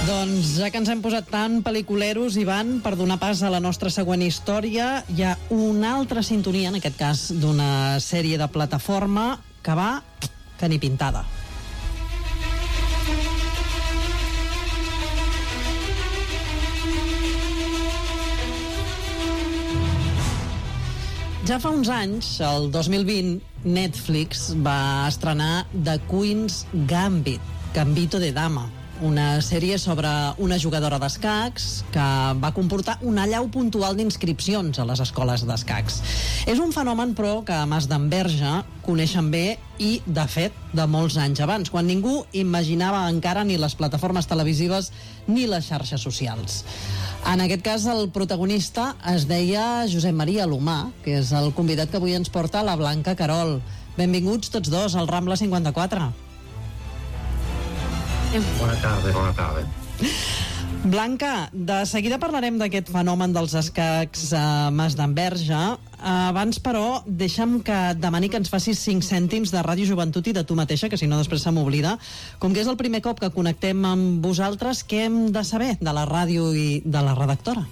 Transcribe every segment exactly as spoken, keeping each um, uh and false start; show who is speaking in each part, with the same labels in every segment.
Speaker 1: Doncs ja que ens hem posat tan pel·liculeros, Ivan, per donar pas a la nostra següent història, hi ha una altra sintonia, en aquest cas d'una sèrie de plataforma, que va que ni pintada. Ja fa uns anys, el dos mil vint, Netflix va estrenar The Queen's Gambit, Gambito de Dama, una sèrie sobre una jugadora d'escacs que va comportar un allau puntual d'inscripcions a les escoles d'escacs. És un fenomen, però, que a Masdenverge coneixen bé i, de fet, de molts anys abans, quan ningú imaginava encara ni les plataformes televisives ni les xarxes socials. En aquest cas, el protagonista es deia Josep Maria Alomar, que és el convidat que avui ens porta la Blanca Querol. Benvinguts tots dos al Rambla cinquanta-quatre.
Speaker 2: Bona tarda, bona tarda.
Speaker 1: Blanca, de seguida parlarem d'aquest fenomen dels escacs a Masdenverge. Abans, però, deixa'm que demani que ens facis cinc cèntims de Ràdio Joventut i de tu mateixa, que si no després se m'oblida. Com que és el primer cop que connectem amb vosaltres, què hem de saber de la ràdio i de la redactora?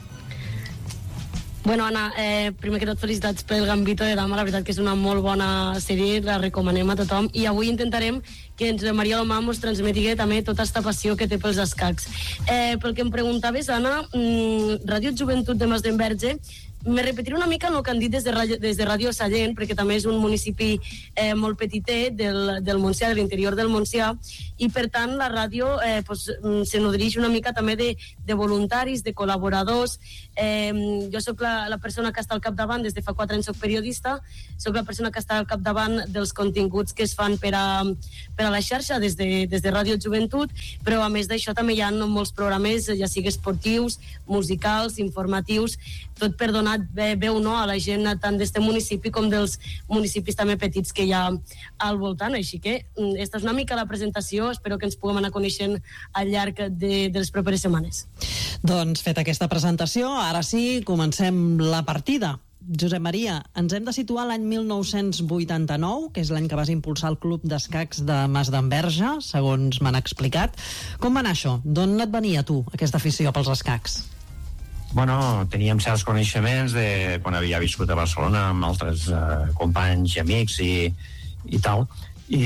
Speaker 3: Bueno, Anna, eh, primer que tot felicitats pel Gambito de Dama, la veritat que és una molt bona sèrie, la recomanem a tothom, i avui intentarem que ens Maria Alomar ens transmeti també tota aquesta passió que té pels escacs. Eh, pel que em preguntaves, Anna, mmm, Ràdio Joventut de Masdenverge, me repetiré una mica el que han dit des de Ràdio, des de Ràdio Sallent, perquè també és un municipi eh, molt petitet del, del Montsià, de l'interior del Montsià, i per tant la ràdio eh, pues, se nodreix una mica també de, de voluntaris, de col·laboradors. Eh, jo sóc la, la persona que està al capdavant, des de fa quatre anys soc periodista, sóc la persona que està al capdavant dels continguts que es fan per a, per a la xarxa des de, des de Ràdio Joventut, però a més d'això també hi ha molts programes, ja sigui esportius, musicals, informatius, tot per donar veu no, a la gent tant d'este municipi com dels municipis també petits que hi ha al voltant. Així que esta és una mica la presentació, espero que ens puguem anar coneixent al llarg de, de les properes setmanes.
Speaker 1: Doncs feta aquesta presentació, ara sí, comencem la partida. Josep Maria, ens hem de situar l'any mil nou-cents vuitanta-nou, que és l'any que vas impulsar el Club d'Escacs de Masdenverge, segons m'han explicat. Com va anar això? D'on et venia, tu, aquesta afició pels escacs?
Speaker 2: Bueno, teníem certs coneixements de quan havia viscut a Barcelona amb altres eh, companys i amics i, i tal, i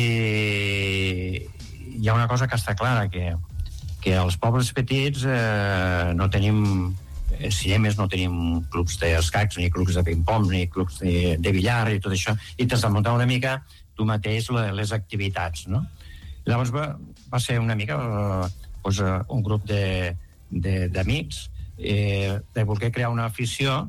Speaker 2: hi ha una cosa que està clara, que, que als pobles petits eh, no tenim eh, si més no tenim clubs d'escacs, ni clubs de ping-pong, ni clubs de, de billar i tot això, i t'has de muntar una mica tu mateix les activitats, no? Llavors va, va ser una mica eh, doncs, un grup de, de, d'amics Eh, de voler crear una afició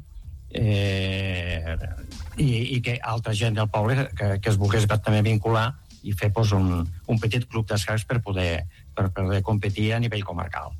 Speaker 2: eh, i, i que altra gent del poble que, que es volgués també vincular i fer pues, un, un petit club d'escacs per poder, per poder competir a nivell comarcal.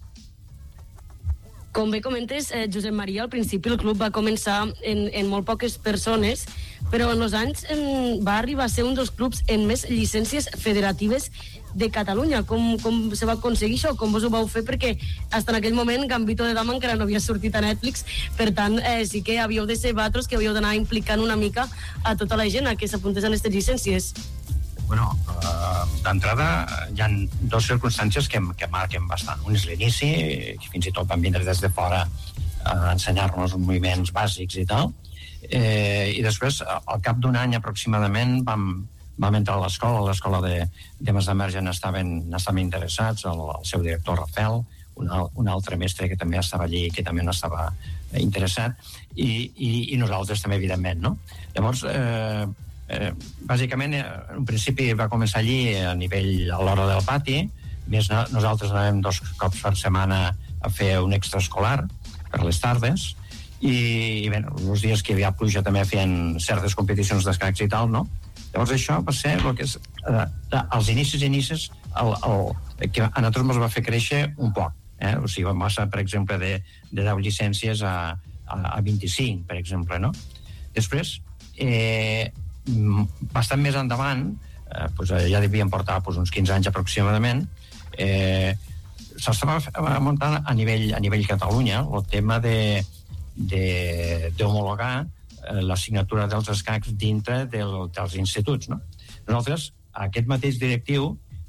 Speaker 3: Com bé comentes, eh, Josep Maria, al principi el club va començar en, en molt poques persones, però en els anys en, va arribar a ser un dels clubs amb més llicències federatives de Catalunya. Com, com se va aconseguir això? Com vos ho vau fer? Perquè fins en aquell moment Gambito de Dama encara no havia sortit a Netflix, per tant eh, sí que havíeu de ser vosaltres que havíeu d'anar implicant una mica a tota la gent a que s'apuntés a aquestes llicències.
Speaker 2: Bueno, uh, d'entrada hi ha dues circumstàncies que, que marquen bastant. Un és l'inici, que fins i tot van vindre des de fora a ensenyar-nos moviments bàsics i tal, eh, i després al cap d'un any aproximadament vam, vam entrar a l'escola, a l'escola de, de Masdenverge n'estaven, n'estaven interessats, el, el seu director Rafael, un, un altre mestre que també estava allí, que també n'estava interessat, i, i, i nosaltres també, evidentment, no? Llavors, eh, Eh, bàsicament, eh, en principi va començar allí a nivell a l'hora del pati, més no, nosaltres anàvem dos cops per setmana a fer un extraescolar per les tardes i, i bé, els dies que hi havia pluja també feien certes competicions d'escacs i tal, no? Llavors això va ser el que és eh, als inicis inicis el, el, que a nosaltres ens va fer créixer un poc, eh? O sigui, vam passar, per exemple, de, de deu llicències a, a, a vint-i-cinc, per exemple, no? Després, eh, bastant més endavant, eh, doncs ja devien portar doncs, uns quinze anys aproximadament, eh, s'estava muntant a nivell, a nivell Catalunya el tema de, de, d'homologar eh, l'assignatura dels escacs dintre del, dels instituts, no? Nosaltres, aquest mateix directiu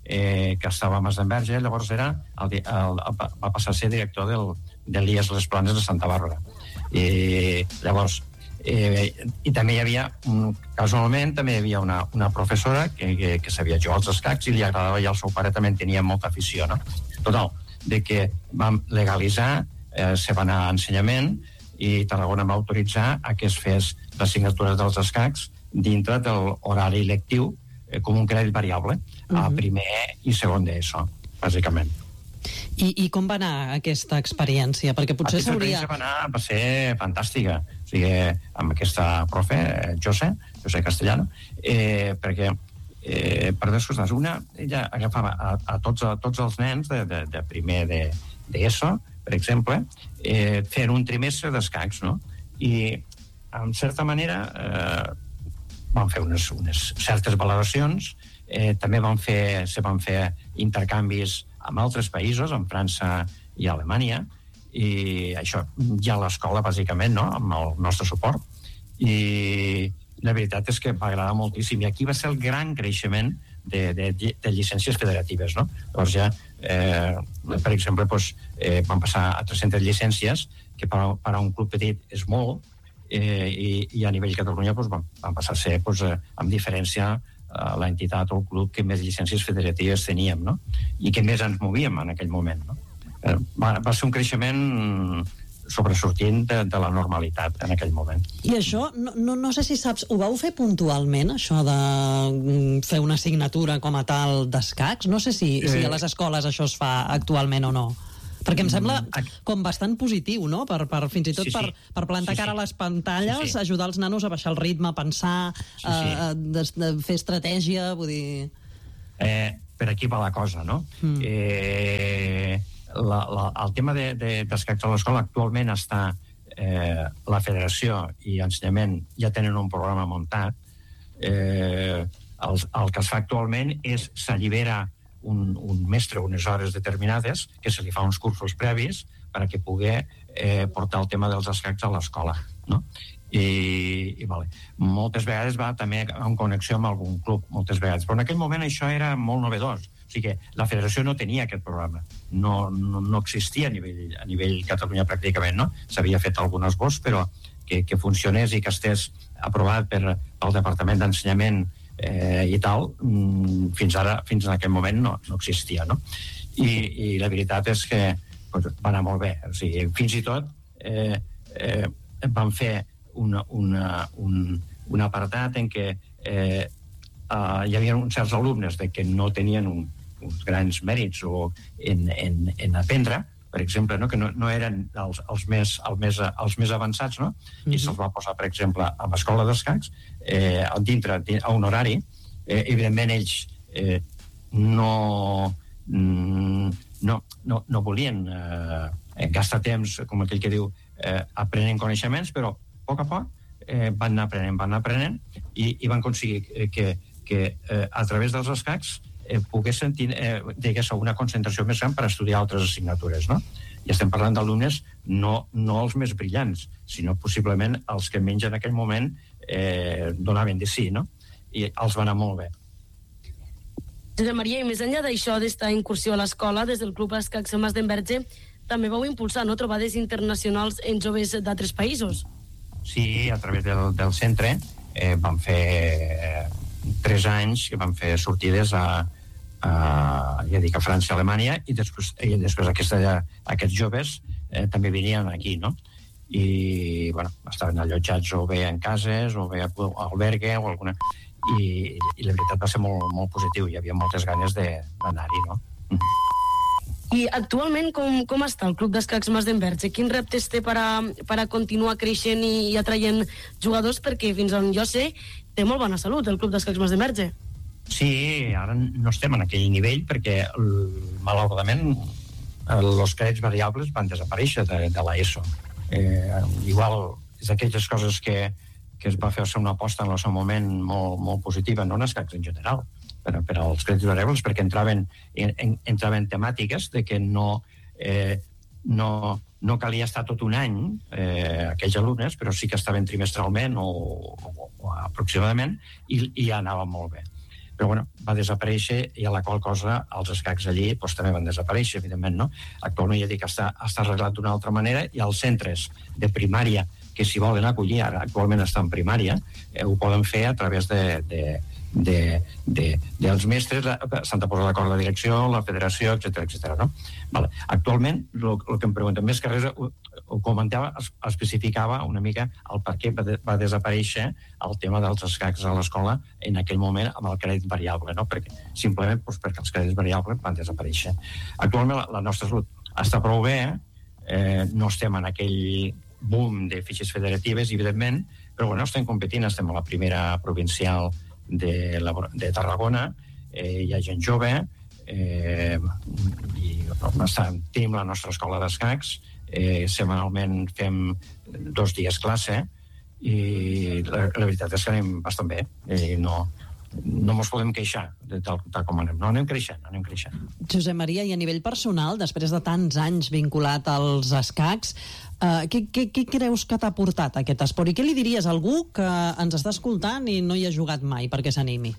Speaker 2: eh, que estava a Masdenverge, llavors era el, el, el, va passar a ser director del, de l'I E S Les Planes de Santa Bàrbara. I llavors, eh, i també hi havia, casualment, també hi havia una, una professora que, que, que sabia jugar als escacs i li agradava, i el seu pare també en tenia molta afició, no? Total, de que vam legalitzar, eh, se va anar a ensenyament, i Tarragona va autoritzar a que es fes l'assignatura dels escacs dintre de l'horari lectiu eh, com un crèdit variable uh-huh. a primer i segon d'ESO, bàsicament.
Speaker 1: I, I com va anar aquesta experiència? Perquè potser
Speaker 2: aquesta
Speaker 1: s'hauria...
Speaker 2: experiència va, anar, va ser fantàstica. O sigui, amb aquesta profe, eh, José, José Castellano, eh, perquè eh, per dues coses. Una, ella agafava a, a, tots, a tots els nens de, de, de primer d'ESO, de, per exemple, eh, fent un trimestre d'escacs, no? I, en certa manera, eh, van fer unes, unes certes valoracions, eh, també van fer, se van fer intercanvis amb altres països, amb França i Alemanya, i això ja a l'escola, bàsicament, no? Amb el nostre suport. I la veritat és que va agradar moltíssim. I aquí va ser el gran creixement de, de, de llicències federatives, no? Llavors ja, eh, per exemple, pues, eh, van passar a tres-centes llicències, que per a, per a un club petit és molt, eh, i, i a nivell Catalunya pues, van, van passar a ser, pues, eh, amb diferència, l'entitat o el club que més llicències federatives teníem, no? I que més ens movíem en aquell moment, no? Va, va ser un creixement sobresortint de, de la normalitat en aquell moment.
Speaker 1: I això, no, no, no sé si saps, ho vau fer puntualment, això de fer una assignatura com a tal d'escacs? No sé si, eh... si a les escoles això es fa actualment o no. Perquè em sembla com bastant positiu, no? Per, per, fins i tot sí, sí. Per, per plantar sí, sí. cara a les pantalles, sí, sí. ajudar els nanos a baixar el ritme, a pensar, sí, sí. A, de, de fer estratègia, vull dir...
Speaker 2: Eh, per aquí va la cosa, no? Mm. Eh, la, la, el tema de, de, d'escacs a l'escola actualment està... Eh, la federació i ensenyament ja tenen un programa muntat. Eh, el, el que es fa actualment és s'allibera Un, un mestre unes hores determinades que se li fa uns cursos previs perquè pugui eh, portar el tema dels escacs a l'escola, no? I, i vale. Moltes vegades va també en connexió amb algun club, moltes vegades, però en aquell moment això era molt novedós, o sigui que la federació no tenia aquest programa, no, no, no existia a nivell, a nivell Catalunya pràcticament, no? S'havia fet algun esbós, però que, que funcionés i que estés aprovat per, pel Departament d'Ensenyament Eh, i tal, mm, fins ara, fins en aquell moment no, no existia, no? I, i la veritat és que pues, va anar molt bé, o sigui, fins i tot eh, eh, van fer una, una, un, un apartat en què eh, uh, hi havia uns certs alumnes de que no tenien un, uns grans mèrits o en, en, en aprendre, per exemple, no? Que no, no eren els, els, més, els, més, els més avançats, no? Mm-hmm. I se'ls va posar, per exemple, a l'escola d'escacs, eh, dintre, a un horari, eh, evidentment ells eh, no, no, no, no volien eh, gastar temps, com aquell que diu, eh, aprenent coneixements, però a poc a poc eh, van anar aprenent, van anar aprenent, i, i van aconseguir que, que eh, a través dels escacs Eh, poguessin tenir eh, una concentració més gran per estudiar altres assignatures, no? I estem parlant d'alumnes no, no els més brillants, sinó possiblement els que menys en aquell moment eh, donaven de sí, no? I els va anar molt bé.
Speaker 3: Josep Maria, i més enllà d'això, d'esta incursió a l'escola, des del Club Escacs Masdenverge, també vau impulsar, no?, trobades internacionals en joves d'altres països.
Speaker 2: Sí, a través del, del centre eh, vam fer... Eh, tres anys que van fer sortides a, a, ja dic, a França i Alemanya, i després, i després aquesta, aquests joves eh, també venien aquí, no? I, bueno, estaven allotjats o bé en cases o bé a albergue o alguna... I, i la veritat va ser molt, molt positiu, hi havia moltes ganes d'anar-hi, no?
Speaker 3: I actualment com, com està el Club d'Escacs Masdenverge? Quins reptes té per a, per a continuar creixent i, i atraient jugadors? Perquè fins on jo sé té molt bona salut el Club d'Escacs Masdenverge.
Speaker 2: Sí, ara no estem en aquell nivell perquè malauradament els crèdits variables van desaparèixer de, de l'ESO. Eh, igual és d'aquelles coses que, que es va fer una aposta en el seu moment molt, molt positiva, no en escacs en general, per, per als crèdits variables, perquè entraven, en, entraven temàtiques de que no, eh, no, no calia estar tot un any eh, aquells alumnes, però sí que estaven trimestralment o, o, o aproximadament, i, i anava molt bé. però bueno, va desaparèixer i a la qual cosa els escacs allí doncs, també van desaparèixer, evidentment, no? Actualment ja dic que està, està arreglat d'una altra manera i els centres de primària que s'hi volen acollir, ara actualment està en primària, eh, ho poden fer a través de, de, de, de, dels mestres, s'han de posar d'acord la direcció, la federació, etcètera, etcètera, no? Vale. Actualment, el que em pregunten més que res, ho, ho comentava, es, especificava una mica el per què va, de, va desaparèixer el tema dels escacs a l'escola en aquell moment amb el crèdit variable, no? Perquè, simplement doncs, perquè els crèdits variables van desaparèixer. Actualment la, la nostra salut està prou bé, eh, no estem en aquell boom de fitxes federatives, evidentment, però bueno, estem competint, estem a la primera provincial de, la, de Tarragona, eh, hi ha gent jove, eh, i està, tenim la nostra escola d'escacs, eh, setmanalment fem dos dies classe, i la, la veritat és que anem bastant bé, i no, no ens podem queixar de tal, tal com anem. No, anem creixent, anem creixent.
Speaker 1: Josep Maria, i a nivell personal, després de tants anys vinculat als escacs, eh, què, què, què creus que t'ha portat aquest esport? I què li diries a algú que ens està escoltant i no hi ha jugat mai perquè s'animi?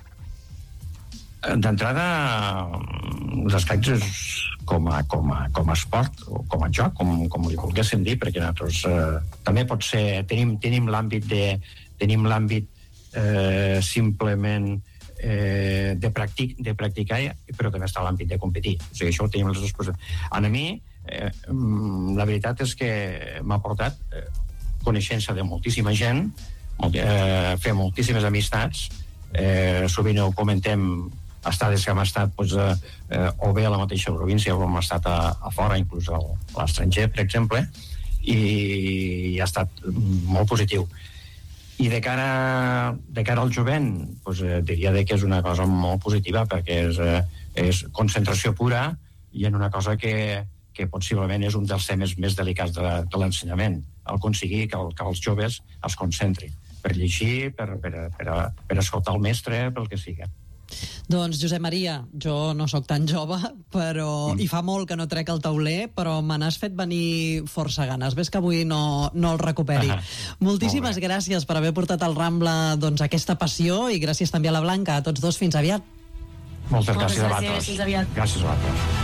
Speaker 2: D'entrada, els escacs és com a, com a, com a esport, o com a joc, com, com li volguéssim dir, perquè nosaltres eh, també pot ser, tenim, tenim l'àmbit de tenim l'àmbit eh, simplement eh, de, practic, de practicar, però també està l'àmbit de competir. O sigui, això ho tenim les dues coses. A mi, eh, la veritat és que m'ha portat eh, coneixença de moltíssima gent, molt, eh, fer moltíssimes amistats, eh, sovint ho comentem, estades que hem estat doncs, eh, o bé a la mateixa província o hem estat a, a fora, inclús a l'estranger, per exemple, i, i ha estat molt positiu. I de cara, de cara al jovent, doncs, eh, diria que és una cosa molt positiva, perquè és, eh, és concentració pura i en una cosa que, que possiblement és un dels temes més delicats de, de l'ensenyament, el aconseguir que, el, que els joves es concentrin per llegir, per, per, per, per escoltar el mestre, pel que sigui.
Speaker 1: Doncs, Josep Maria, jo no sóc tan jove, però mm. i fa molt que no trec el tauler, però me n'has fet venir força ganes. Ves que avui no, no el recuperi. Ah, Moltíssimes gràcies per haver portat al Rambla doncs, aquesta passió i gràcies també a la Blanca. A tots dos, fins aviat.
Speaker 2: Moltes, Moltes
Speaker 3: gràcies,
Speaker 2: gràcies a vosaltres.
Speaker 3: Fins aviat.
Speaker 2: Gràcies a vosaltres.